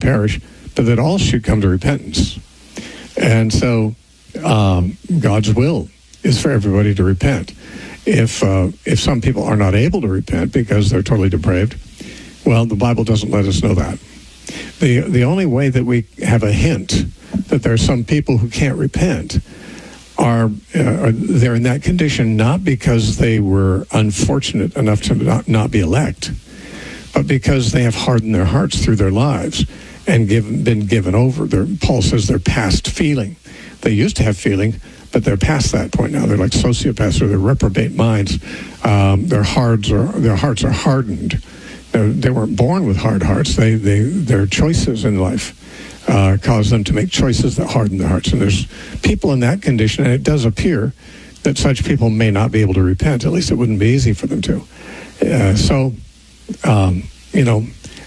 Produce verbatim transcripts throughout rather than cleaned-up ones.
perish, but that all should come to repentance. And so um, God's will is for everybody to repent. If uh, if some people are not able to repent because they're totally depraved, well, the Bible doesn't let us know that. The the only way that we have a hint that there are some people who can't repent are, uh, are they're in that condition not because they were unfortunate enough to not, not be elect, but because they have hardened their hearts through their lives and given, been given over. Their, Paul says they're past feeling. They used to have feeling, but they're past that point now. They're like sociopaths, or they're reprobate minds. Um, their hearts are their hearts are hardened. They're, they weren't born with hard hearts. They they their choices in life uh, cause them to make choices that harden their hearts. And there's people in that condition, and it does appear that such people may not be able to repent. At least it wouldn't be easy for them to. Uh, so, um, you know,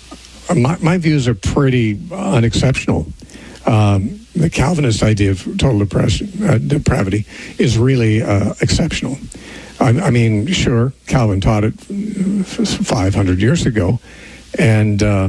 my my views are pretty unexceptional. Um, the Calvinist idea of total depression, uh, depravity is really uh, exceptional. I, I mean, sure, Calvin taught it five hundred years ago, and uh,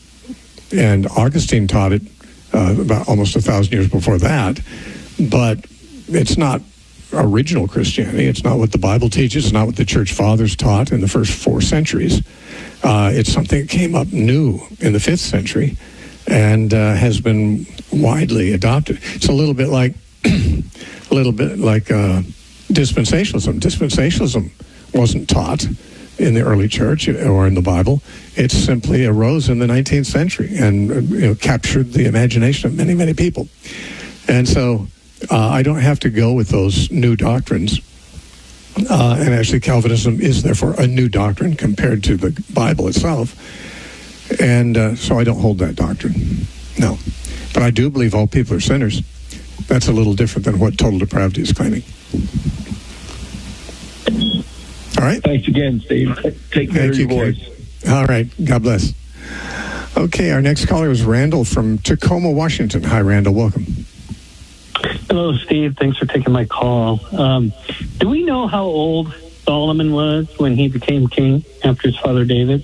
and Augustine taught it uh, about almost a thousand years before that. But it's not original Christianity. It's not what the Bible teaches. It's not what the church fathers taught in the first four centuries. Uh, it's something that came up new in the fifth century and uh, has been widely adopted. It's a little bit like a little bit like uh, dispensationalism. Dispensationalism wasn't taught in the early church or in the Bible. It simply arose in the nineteenth century and uh, you know, captured the imagination of many, many people. And so uh, I don't have to go with those new doctrines. Uh, and actually, Calvinism is therefore a new doctrine compared to the Bible itself. And uh, so I don't hold that doctrine. No. But I do believe all people are sinners. That's a little different than what total depravity is claiming. All right. Thanks again, Steve. Take care of your voice. All right. God bless. Okay, our next caller is Randall from Tacoma, Washington. Hi, Randall. Welcome. Hello, Steve. Thanks for taking my call. Um, do we know how old Solomon was when he became king after his father David?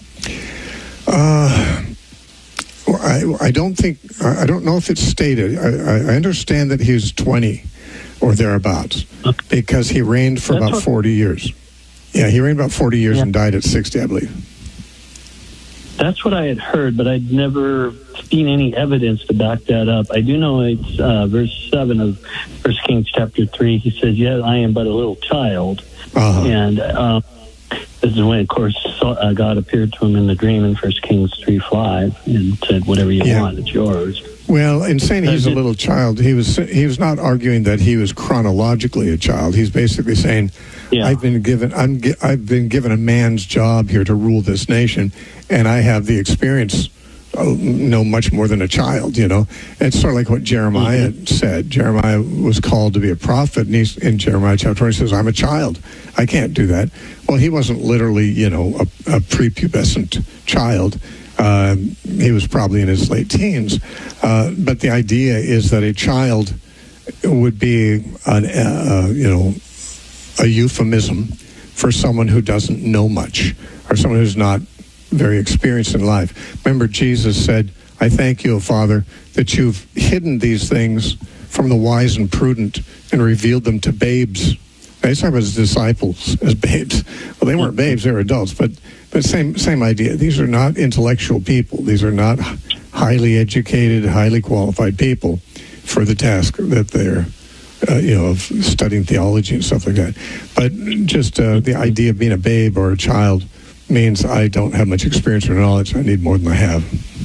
Uh, I, I don't think, I don't know if it's stated. I, I understand that he was twenty or thereabouts because he reigned for That's about what, forty years. Yeah, he reigned about forty years yeah. and died at sixty, I believe. That's what I had heard, but I'd never seen any evidence to back that up. I do know it's uh, verse seven of First Kings chapter three. He says, "Yet I am but a little child." Uh-huh. And um, this is when, of course, uh, God appeared to him in the dream in First Kings three five and said, "Whatever you yeah. want, it's yours." Well, in saying he's a little child, he was he was not arguing that he was chronologically a child. He's basically saying, yeah. "I've been given I'm I've been given a man's job here to rule this nation, and I have the experience, uh, know much more than a child." You know, it's sort of like what Jeremiah mm-hmm. said. Jeremiah was called to be a prophet, and he's in Jeremiah chapter twenty says, "I'm a child. I can't do that." Well, he wasn't literally, you know, a, a prepubescent child. Uh, he was probably in his late teens. Uh, but the idea is that a child would be, an, uh, you know, a euphemism for someone who doesn't know much or someone who's not very experienced in life. Remember, Jesus said, "I thank you, O Father, that you've hidden these things from the wise and prudent and revealed them to babes." Now, he's talking about his disciples as babes. Well, they weren't babes, they were adults, but but same same idea. These are not intellectual people. These are not highly educated, highly qualified people for the task that they're, uh, you know, of studying theology and stuff like that. But just uh, the idea of being a babe or a child means I don't have much experience or knowledge. I need more than I have.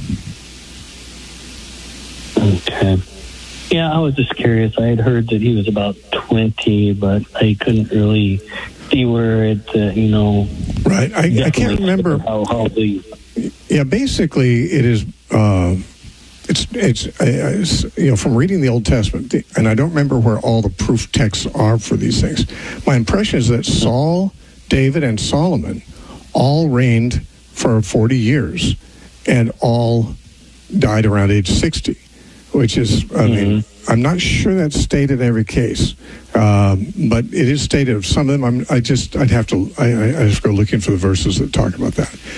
Okay. Yeah, I was just curious. I had heard that he was about twenty, but I couldn't really see where it, uh, you know... Right. I, I can't remember... How, how the... Yeah, basically it is... Uh, it's, it's, it's, you know, from reading the Old Testament, and I don't remember where all the proof texts are for these things. My impression is that Saul, David, and Solomon all reigned for forty years and all died around age sixty. Which is, I mm-hmm. mean, I'm not sure that's stated in every case, um, but it is stated of some of them. I'm, I just, I'd have to, I, I just go looking for the verses that talk about that.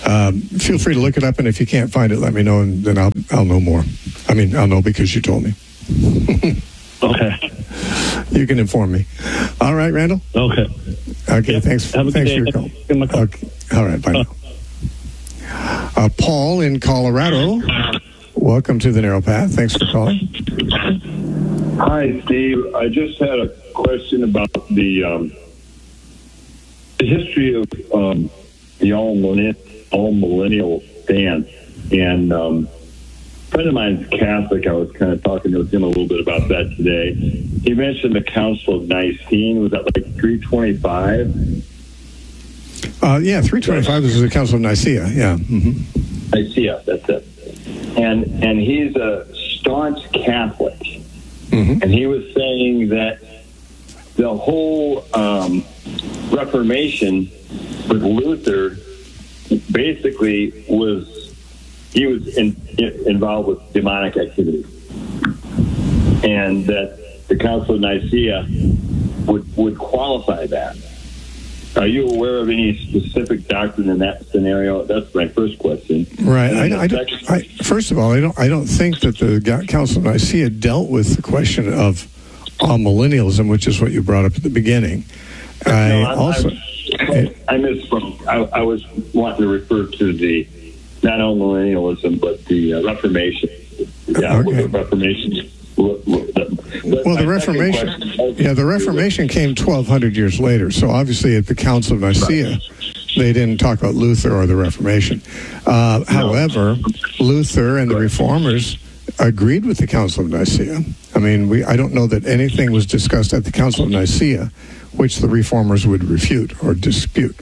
Um, feel free to look it up, and if you can't find it, let me know, and then I'll I'll know more. I mean, I'll know because you told me. Okay. You can inform me. All right, Randall? Okay. Okay, Yep. thanks, Have a good thanks day. for your call. Give my call. Okay. All right, bye now. Uh, Paul in Colorado, welcome to the Narrow Path. Thanks for calling. Hi, Steve. I just had a question about the um, the history of um, the all millennial, all millennial stance. And um, a friend of mine is Catholic. I was kind of talking to him a little bit about that today. He mentioned the Council of Nicene. Was that like three twenty-five? Uh, yeah, three twenty-five is the Council of Nicaea. Yeah. Mm-hmm. Nicaea, that's it. And and he's a staunch Catholic. Mm-hmm. And he was saying that the whole um, Reformation with Luther basically was, he was in, in, involved with demonic activity. And that the Council of Nicaea would, would qualify that. Are you aware of any specific doctrine in that scenario? That's my first question. Right. I, the I don't, second- I, first of all, I don't. I don't think that the Council of Nicaea dealt with the question of amillennialism, which is what you brought up at the beginning. I No, I'm- also. I'm- I misspoke. I, I was wanting to refer to the not only millennialism but the uh, Reformation. Yeah, Okay. the Reformation. But Well, the my second Reformation, question- yeah, the Reformation came twelve hundred years later. So obviously, at the Council of Nicaea, they didn't talk about Luther or the Reformation. Uh, however, Luther and the Reformers agreed with the Council of Nicaea. I mean, we I don't know that anything was discussed at the Council of Nicaea which the Reformers would refute or dispute.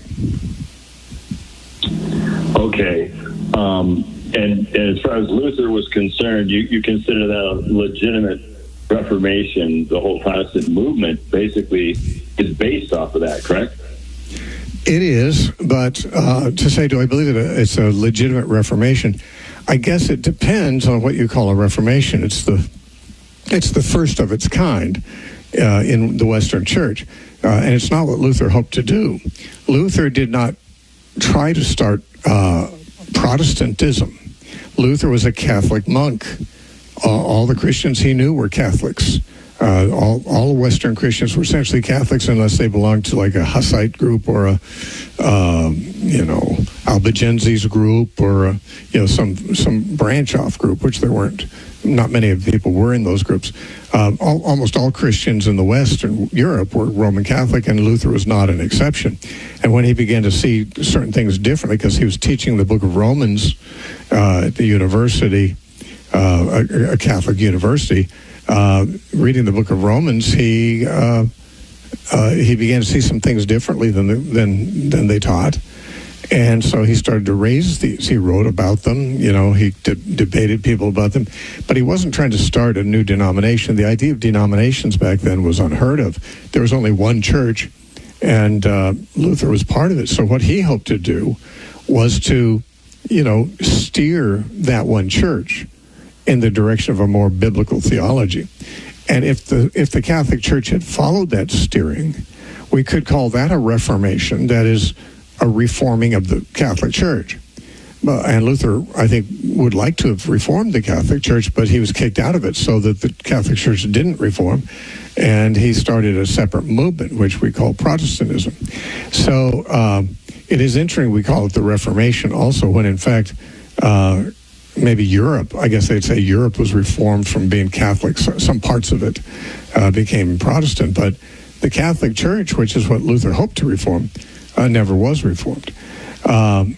Okay. Um, and, and as far as Luther was concerned, you, you consider that a legitimate Reformation. The whole Protestant movement basically is based off of that, correct? It is, but uh, to say, do I believe that it's a legitimate Reformation? I guess it depends on what you call a Reformation. It's the it's the first of its kind uh, in the Western Church, uh, and it's not what Luther hoped to do. Luther did not try to start uh, Protestantism. Luther was a Catholic monk. Uh, all the Christians he knew were Catholics. Uh, all, all Western Christians were essentially Catholics unless they belonged to like a Hussite group or a, um, you know, Albigenses group or, a, you know, some some branch off group, which there weren't. Not many of the people were in those groups. Um, all, almost all Christians in the Western Europe were Roman Catholic, and Luther was not an exception. And when he began to see certain things differently, because he was teaching the book of Romans uh, at the university, uh, a, a Catholic university, Uh, reading the book of Romans, he uh, uh, he began to see some things differently than the, than than they taught, and so he started to raise these. He wrote about them. You know, he de- debated people about them, but he wasn't trying to start a new denomination. The idea of denominations back then was unheard of. There was only one church, and uh, Luther was part of it. So what he hoped to do was to, you know, steer that one church in the direction of a more biblical theology. And if the if the Catholic Church had followed that steering, we could call that a reformation, that is, a reforming of the Catholic Church. But, and Luther, I think, would like to have reformed the Catholic Church, but he was kicked out of it so that the Catholic Church didn't reform, and he started a separate movement, which we call Protestantism. So um, it is interesting we call it the Reformation also, when in fact, uh, maybe Europe, I guess they'd say Europe was reformed from being Catholic. So some parts of it uh, became Protestant, but the Catholic Church, which is what Luther hoped to reform, uh, never was reformed. Um,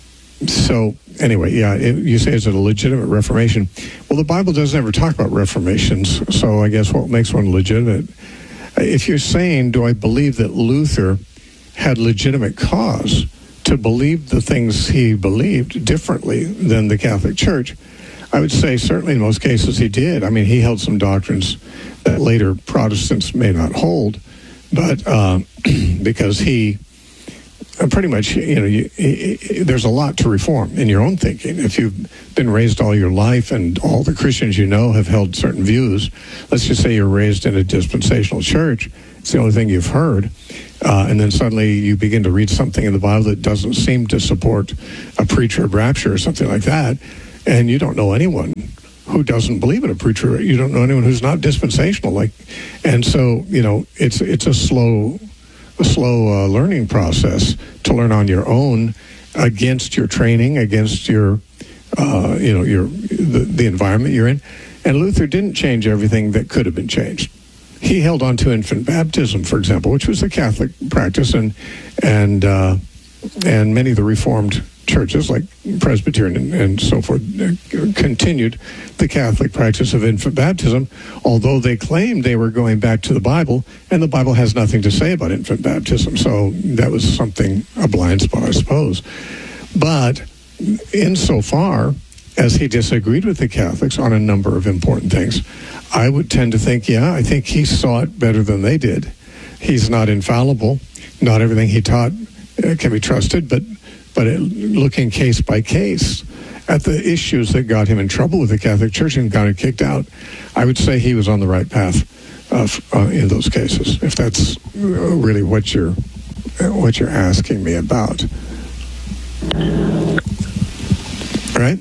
so anyway, yeah, it, you say it's a legitimate Reformation. Well, the Bible doesn't ever talk about reformations, so I guess what makes one legitimate? If you're saying, do I believe that Luther had legitimate cause to believe the things he believed differently than the Catholic Church, I would say certainly in most cases he did. I mean, he held some doctrines that later Protestants may not hold, but uh, because he uh, pretty much, you know, you, you, there's a lot to reform in your own thinking. If you've been raised all your life and all the Christians you know have held certain views, let's just say you're raised in a dispensational church, it's the only thing you've heard, uh, and then suddenly you begin to read something in the Bible that doesn't seem to support a pre-trib rapture or something like that, and you don't know anyone who doesn't believe in a pre-trib. You don't know anyone who's not dispensational, like, and so, you know, it's it's a slow, a slow uh, learning process to learn on your own against your training, against your, uh, you know, your the, the environment you're in. And Luther didn't change everything that could have been changed. He held on to infant baptism, for example, which was a Catholic practice, and and uh, and many of the Reformed churches, like Presbyterian and, and so forth, uh, continued the Catholic practice of infant baptism, although they claimed they were going back to the Bible, and the Bible has nothing to say about infant baptism. So that was something, a blind spot, I suppose. But insofar as he disagreed with the Catholics on a number of important things, I would tend to think, yeah, I think he saw it better than they did. He's not infallible. Not everything he taught uh, can be trusted, but but it, looking case by case at the issues that got him in trouble with the Catholic Church and got him kicked out, I would say he was on the right path uh, uh, in those cases, if that's really what you're what you're asking me about. All right?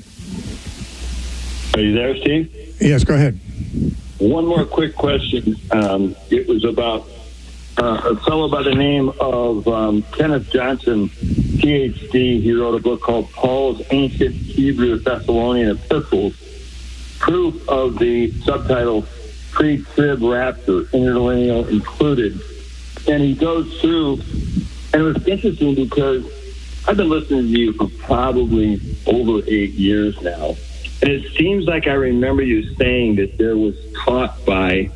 Are you there, Steve? Yes, go ahead. One more quick question. Um, it was about uh, a fellow by the name of um, Kenneth Johnson, P H D. He wrote a book called Paul's Ancient Hebrew Thessalonian Epistles, proof of the subtitle Pre-Trib Rapture, Interlineal Included. And he goes through, and it was interesting because I've been listening to you for probably over eight years now. And it seems like I remember you saying that there was taught by,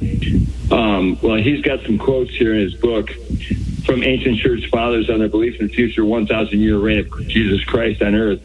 um, well, he's got some quotes here in his book from ancient church fathers on their belief in the future one thousand year reign of Jesus Christ on earth.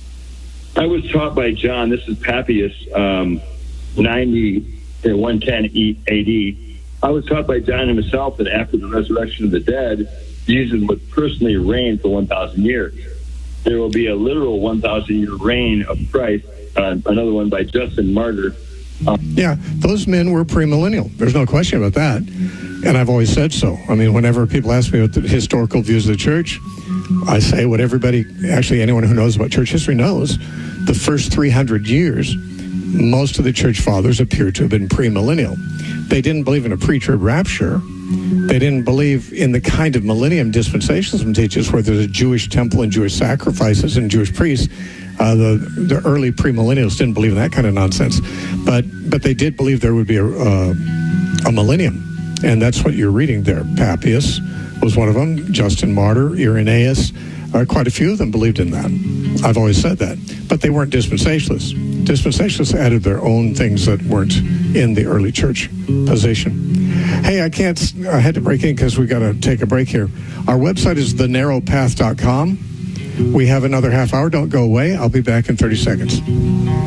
I was taught by John, this is Papias, um, ninety, one ten A D. I was taught by John himself that after the resurrection of the dead, Jesus would personally reign for one thousand years. There will be a literal one thousand year reign of Christ. Uh, another one by Justin Martyr. Um, yeah, those men were premillennial. There's no question about that. And I've always said so. I mean, whenever people ask me what the historical views of the church, I say what everybody, actually anyone who knows about church history knows. The first three hundred years, most of the church fathers appear to have been premillennial. They didn't believe in a pre-trib rapture. They didn't believe in the kind of millennium dispensationalism teaches where there's a Jewish temple and Jewish sacrifices and Jewish priests. Uh, the, the early premillennials didn't believe in that kind of nonsense, but but they did believe there would be a, uh, a millennium, and that's what you're reading there. Papias was one of them, Justin Martyr, Irenaeus, uh, quite a few of them believed in that. I've always said that, but they weren't dispensationalists. Dispensationalists added their own things that weren't in the early church position. Hey, I can't, I had to break in because we got to take a break here. Our website is the narrow path dot com. We have another half hour. Don't go away. I'll be back in thirty seconds. The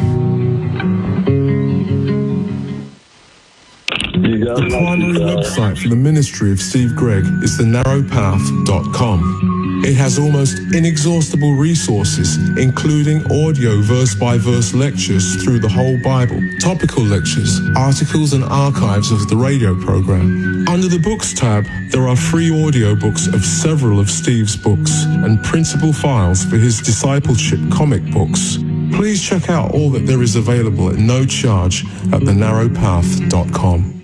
primary website for the ministry of Steve Gregg is the narrow path dot com. It has almost inexhaustible resources, including audio verse-by-verse lectures through the whole Bible, topical lectures, articles and archives of the radio program. Under the Books tab, there are free audiobooks of several of Steve's books and printable files for his discipleship comic books. Please check out all that there is available at no charge at the narrow path dot com.